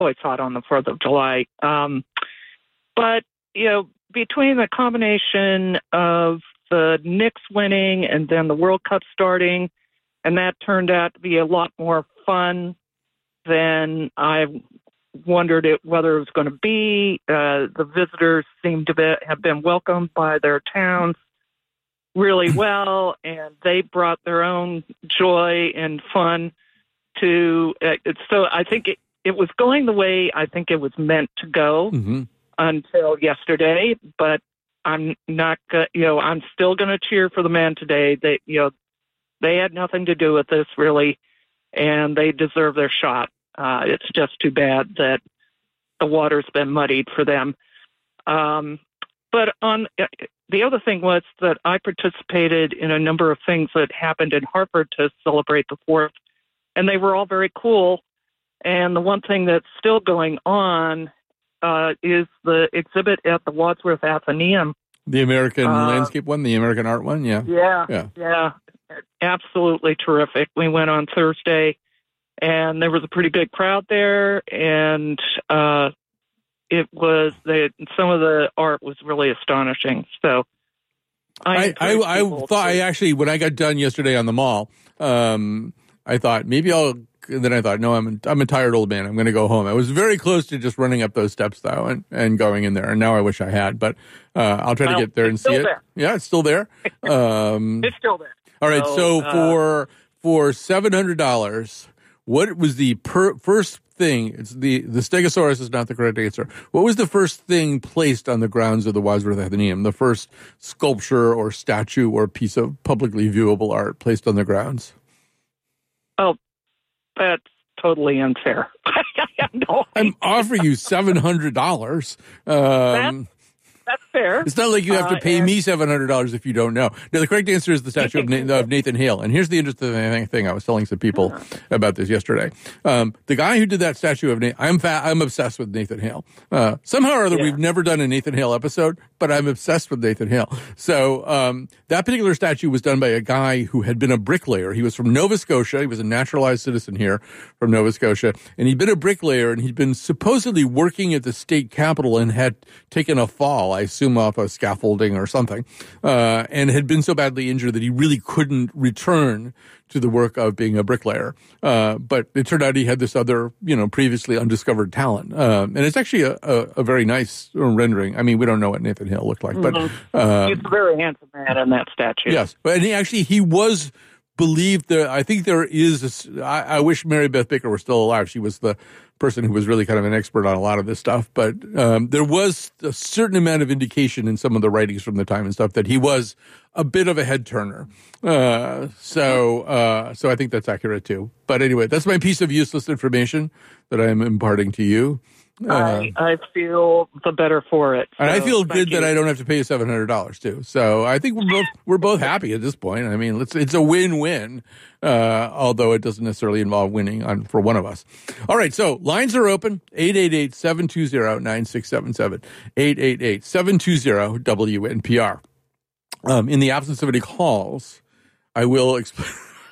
always hot on the 4th of July. But, between the combination of the Knicks winning and then the World Cup starting, and that turned out to be a lot more fun than I wondered whether it was going to be. The visitors seemed to have been welcomed by their towns really well, and they brought their own joy and fun to it. So I think it was going the way I think it was meant to go until yesterday, but I'm not, I'm still going to cheer for the men today. They had nothing to do with this really, and they deserve their shot. It's just too bad that the water's been muddied for them. But the other thing was that I participated in a number of things that happened in Hartford to celebrate the 4th, and they were all very cool. And the one thing that's still going on is the exhibit at the Wadsworth Atheneum. The American landscape one, the American art one, yeah. Yeah. Absolutely terrific. We went on Thursday, and there was a pretty big crowd there, and it was some of the art was really astonishing. So I thought when I got done yesterday on the mall, I thought maybe then I thought, no, I'm a tired old man. I'm going to go home. I was very close to just running up those steps, though, and going in there. And now I wish I had, but I'll try to get there and see it. Yeah, it's still there. It's still there. All right. So for $700, what was the first thing? It's the Stegosaurus is not the correct answer. What was the first thing placed on the grounds of the Wadsworth Atheneum? The first sculpture or statue or piece of publicly viewable art placed on the grounds? Oh, that's totally unfair. I have no idea. I'm offering you $700. That's fair. It's not like you have to pay me $700 if you don't know. No, the correct answer is the statue of Nathan Hale. And here's the interesting thing. I was telling some people about this yesterday. The guy who did that statue of Nathan, I'm obsessed with Nathan Hale. Somehow or other, we've never done a Nathan Hale episode, but I'm obsessed with Nathan Hale. So that particular statue was done by a guy who had been a bricklayer. He was from Nova Scotia. He was a naturalized citizen here from Nova Scotia. And he'd been a bricklayer, and he'd been supposedly working at the state capitol and had taken a fall, I assume off a scaffolding or something, and had been so badly injured that he really couldn't return to the work of being a bricklayer. But it turned out he had this other, previously undiscovered talent. And it's actually a very nice rendering. I mean, we don't know what Nathan Hale looked like, but he's a very handsome man in that statue. Yes, and he was believed that I think there is. I wish Mary Beth Baker were still alive. She was the person who was really kind of an expert on a lot of this stuff. But there was a certain amount of indication in some of the writings from the time and stuff that he was a bit of a head turner. So I think that's accurate too. But anyway, that's my piece of useless information that I am imparting to you. I feel the better for it. So, and I feel good that I don't have to pay you $700 too. So I think we're both happy at this point. I mean, it's a win-win, although it doesn't necessarily involve winning for one of us. All right, so lines are open, 888-720-9677, 888-720-WNPR. In the absence of any calls, I will explain...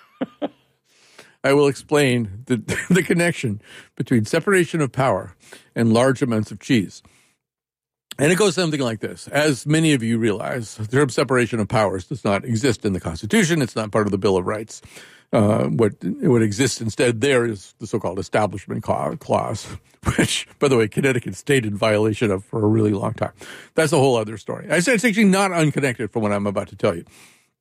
I will explain the connection between separation of power and large amounts of cheese. And it goes something like this. As many of you realize, the term separation of powers does not exist in the Constitution. It's not part of the Bill of Rights. What exists instead there is the so-called Establishment Clause, which, by the way, Connecticut stayed in violation of for a really long time. That's a whole other story. I said it's actually not unconnected from what I'm about to tell you.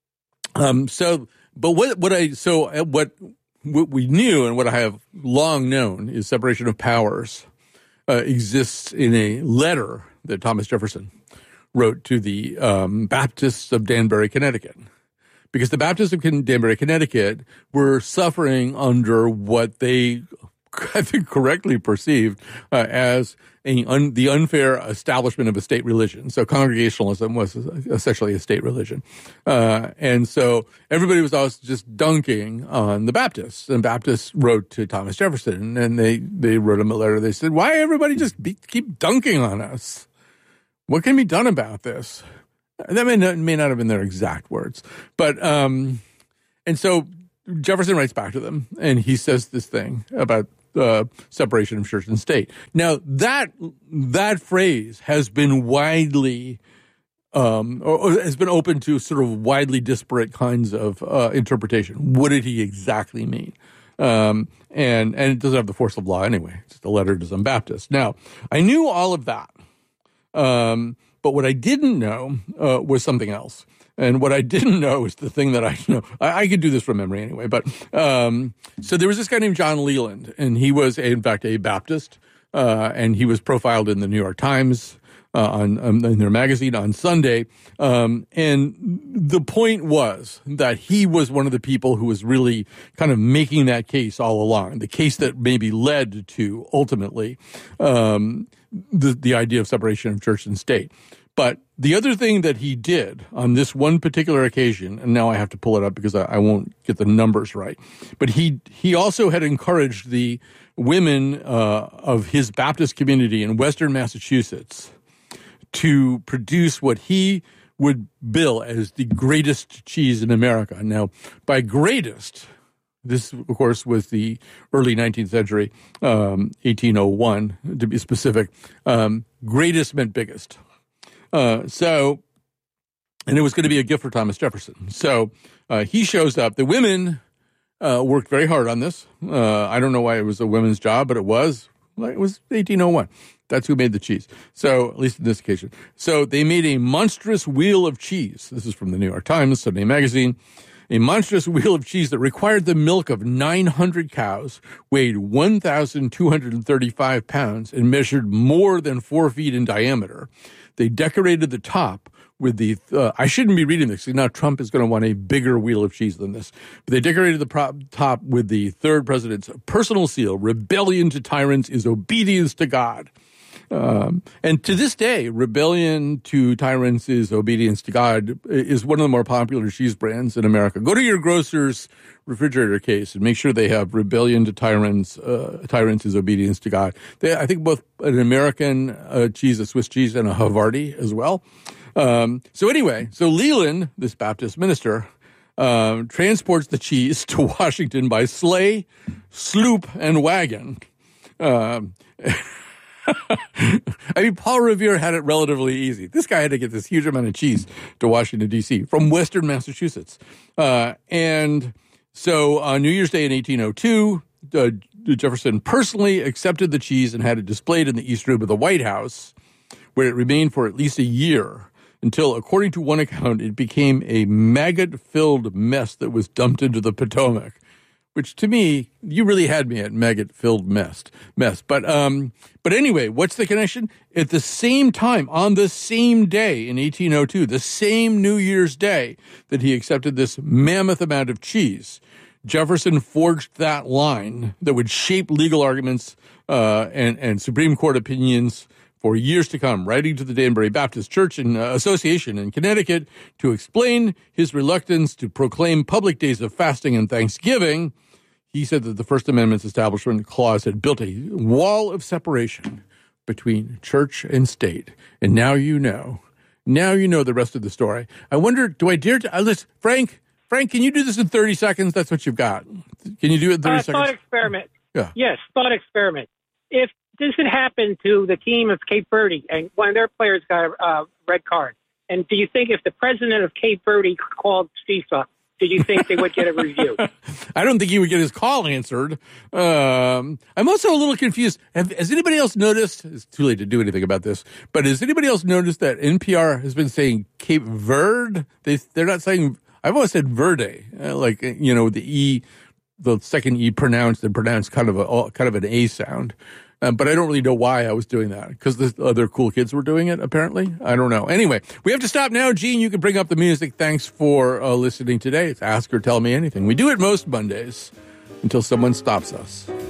What we knew and what I have long known is separation of powers exists in a letter that Thomas Jefferson wrote to the Baptists of Danbury, Connecticut. Because the Baptists of Danbury, Connecticut were suffering under what they, I think, correctly perceived as the unfair establishment of a state religion. So Congregationalism was essentially a state religion. And so everybody was always just dunking on the Baptists. And Baptists wrote to Thomas Jefferson, and they wrote him a letter. They said, why everybody just keep dunking on us? What can be done about this? That may not have been their exact words. But and so Jefferson writes back to them, and he says this thing about separation of church and state. Now, that phrase has been widely or has been open to sort of widely disparate kinds of interpretation. What did he exactly mean? And it doesn't have the force of law anyway. It's just a letter to some Baptist. Now, I knew all of that. But what I didn't know was something else. And what I didn't know is the thing that I know. I could do this from memory anyway. But so there was this guy named John Leland, and he was, in fact, a Baptist. And he was profiled in the New York Times in their magazine on Sunday. And the point was that he was one of the people who was really kind of making that case all along, the case that maybe led to ultimately the idea of separation of church and state. But the other thing that he did on this one particular occasion, and now I have to pull it up because I won't get the numbers right, but he also had encouraged the women of his Baptist community in Western Massachusetts to produce what he would bill as the greatest cheese in America. Now, by greatest, this, of course, was the early 19th century, 1801, to be specific. Greatest meant biggest. And it was going to be a gift for Thomas Jefferson. So he shows up. The women worked very hard on this. I don't know why it was a women's job, but it was 1801. That's who made the cheese. So, at least in this occasion. So they made a monstrous wheel of cheese. This is from the New York Times, Sunday Magazine. A monstrous wheel of cheese that required the milk of 900 cows, weighed 1,235 pounds, and measured more than 4 feet in diameter. They decorated the top with the, I shouldn't be reading this, because now Trump is going to want a bigger wheel of cheese than this. But they decorated the top with the third president's personal seal, rebellion to tyrants is obedience to God. And to this day, rebellion to tyrants is obedience to God is one of the more popular cheese brands in America. Go to your grocer's refrigerator case and make sure they have rebellion to tyrants is obedience to God. I think both an American cheese, a Swiss cheese, and a Havarti as well. So Leland, this Baptist minister, transports the cheese to Washington by sleigh, sloop, and wagon. I mean, Paul Revere had it relatively easy. This guy had to get this huge amount of cheese to Washington, D.C. from Western Massachusetts. And so on New Year's Day in 1802, Jefferson personally accepted the cheese and had it displayed in the East Room of the White House, where it remained for at least a year until, according to one account, it became a maggot-filled mess that was dumped into the Potomac. Which to me, you really had me at maggot-filled mess. But anyway, what's the connection? At the same time, on the same day in 1802, the same New Year's Day that he accepted this mammoth amount of cheese, Jefferson forged that line that would shape legal arguments and Supreme Court opinions for years to come, writing to the Danbury Baptist Church and Association in Connecticut to explain his reluctance to proclaim public days of fasting and Thanksgiving. He said that the First Amendment's establishment clause had built a wall of separation between church and state. And now you know the rest of the story. I wonder, do I dare to, listen, Frank, can you do this in 30 seconds? That's what you've got. Can you do it in 30 seconds? Thought experiment. Yeah. Yes, thought experiment. If this had happened to the team of Cape Verde and one of their players got a red card, and do you think if the president of Cape Verde called FIFA, do you think they would get a review? I don't think he would get his call answered. I'm also a little confused. Has anybody else noticed? It's too late to do anything about this, but has anybody else noticed that NPR has been saying Cape Verde? They're not saying. I've always said Verde, the E, the second E pronounced kind of an A sound. But I don't really know why I was doing that, because the other cool kids were doing it, apparently. I don't know. Anyway, we have to stop now. Gene, you can bring up the music. Thanks for listening today. It's Ask or Tell Me Anything. We do it most Mondays until someone stops us.